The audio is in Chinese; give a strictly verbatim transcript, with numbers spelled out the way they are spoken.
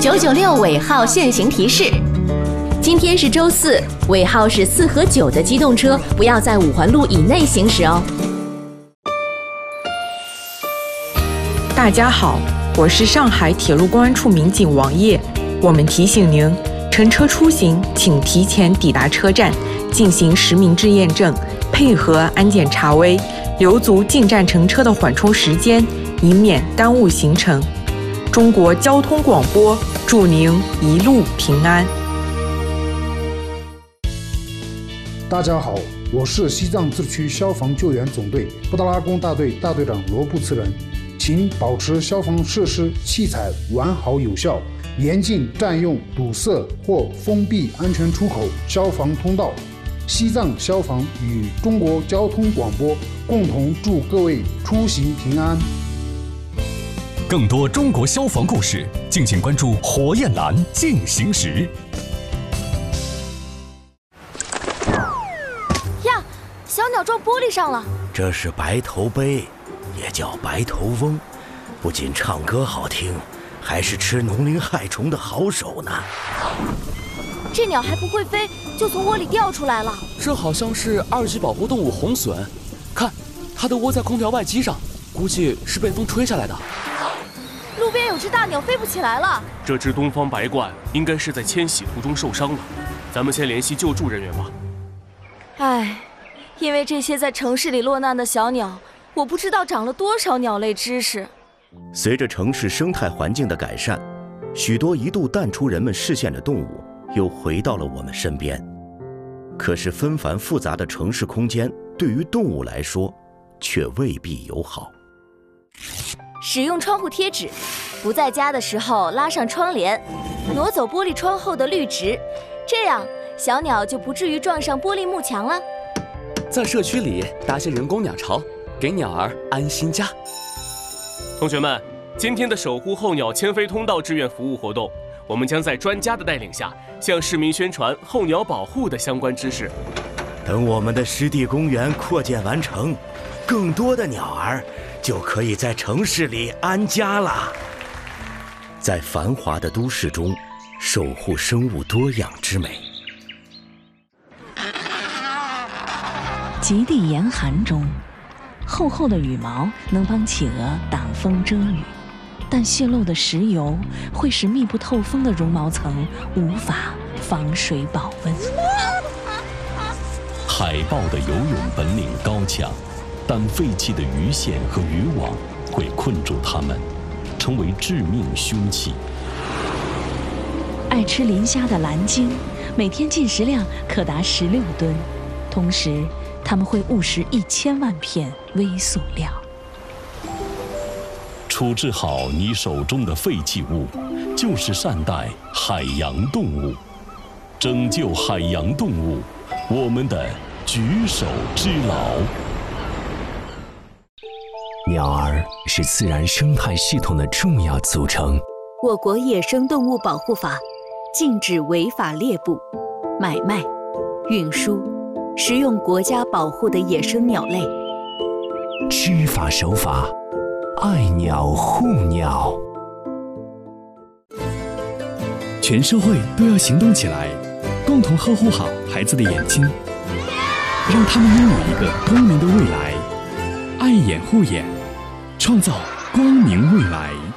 九九六尾号限行提示：今天是周四，尾号是四和九的机动车不要在五环路以内行驶哦。 大家好，我是上海铁路公安处民警王烨。我们提醒您，乘车出行请提前抵达车站，进行实名制验证，配合安检查微，留足进站乘车的缓冲时间，以免耽误行程。中国交通广播祝您一路平安。 大家好，我是西藏自治区消防救援总队布达拉宫大队大队长罗布茨人，请保持消防设施器材完好有效，严禁占用堵塞或封闭安全出口、消防通道。西藏消防与中国交通广播共同祝各位出行平安。 更多中国消防故事，敬请关注火焰蓝进行时。 呀，小鸟撞玻璃上了。 这是白头鹎，也叫白头翁，不仅唱歌好听，还是吃农林害虫的好手呢。 这鸟还不会飞，就从窝里掉出来了。 这好像是二级保护动物红隼，看，它的窝在空调外机上，估计是被风吹下来的。 路边有只大鸟飞不起来了。 这只东方白鹳应该是在迁徙途中受伤了，咱们先联系救助人员吧。 唉，因为这些在城市里落难的小鸟，我不知道长了多少鸟类知识。 随着城市生态环境的改善，许多一度淡出人们视线的动物又回到了我们身边。可是纷繁复杂的城市空间对于动物来说却未必友好。 使用窗户贴纸，不在家的时候拉上窗帘，挪走玻璃窗后的绿植，这样小鸟就不至于撞上玻璃幕墙了。 在社区里搭些人工鸟巢，给鸟儿安心家。 同学们，今天的守护候鸟迁飞通道志愿服务活动，我们将在专家的带领下，向市民宣传候鸟保护的相关知识。 等我们的湿地公园扩建完成，更多的鸟儿就可以在城市里安家了。在繁华的都市中，守护生物多样之美。 极地严寒中，厚厚的羽毛能帮企鹅挡风遮雨，但泄漏的石油会使密不透风的绒毛层无法防水保温。 海豹的游泳本领高强，但废弃的鱼线和渔网会困住它们，成为致命凶器。 爱吃磷虾的蓝鲸，每天进食量可达十六吨，同时它们会误食一千万片微塑料。 处置好你手中的废弃物，就是善待海洋动物，拯救海洋动物，我们的举手之劳。 鸟儿是自然生态系统的重要组成。 我国野生动物保护法禁止违法猎捕、买卖、运输、食用国家保护的野生鸟类。 知法守法，爱鸟护鸟。 全社会都要行动起来，共同呵护好孩子的眼睛，让他们拥有一个光明的未来。爱眼护眼，创造光明未来。